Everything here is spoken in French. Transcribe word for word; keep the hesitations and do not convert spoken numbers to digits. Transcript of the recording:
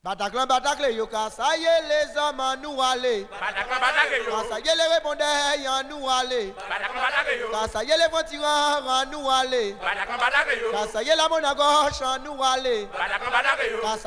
Bataclan, Bataclan, yo, ça y est, les hommes en nous aller. Bataclan, Bataclan, yo. Ça y est, les répondeurs en nous aller. Bataclan, Bataclan, yo. Ça y est, les ventirants en nous aller. Bataclan, Bataclan, yo. Ça y est, la monnaie gauche en nous aller. Bataclan, Bataclan, yo.